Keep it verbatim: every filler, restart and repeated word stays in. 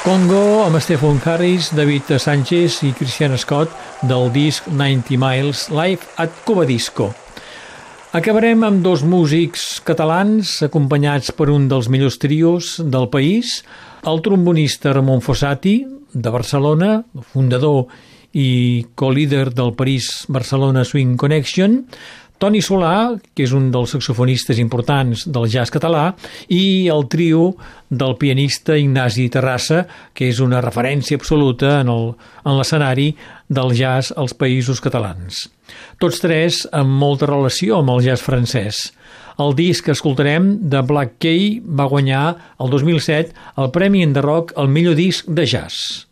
Congo amb Stephen Harris, David Sánchez i Christian Scott del disc ninety miles Live at Cuba Disco. Acabarem amb dos músics catalans acompanyats per un dels millors trios del país, el trombonista Ramon Fossati, de Barcelona, fundador i co-líder del París-Barcelona Swing Connection, Toni Solà, que és un dels saxofonistes importants del jazz català, i el trio del pianista Ignasi Terrassa, que és una referència absoluta en el, en l'escenari del jazz als països catalans. Tots tres amb molta relació amb el jazz francès. El disc que escoltarem de Black Key va guanyar el dos mil set el Premi Enderrock al millor disc de jazz.